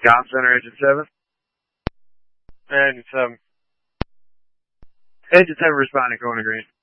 Golf Center, Agent 7. Agent 7. Agent 7 responding, Corner Green.